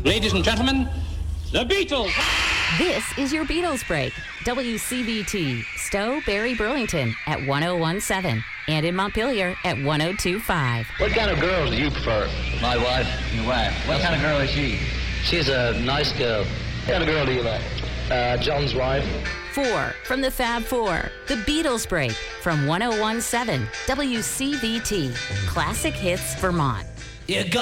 Ladies and gentlemen, the Beatles. This is your Beatles break. WCVT, Stowe, Barry, Burlington at 1017 and in Montpelier at 1025. What kind of girl do you prefer? My wife. Your wife. What kind of girl is she? She's a nice girl. What kind of girl do you like? John's wife. 4 from the Fab Four, the Beatles break from 1017 WCVT, Classic Hits Vermont. You got